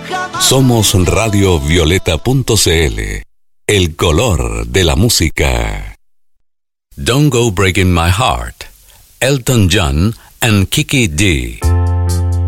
Somos radiovioleta.cl, el color de la música. Don't Go Breaking My Heart, Elton John and Kiki D.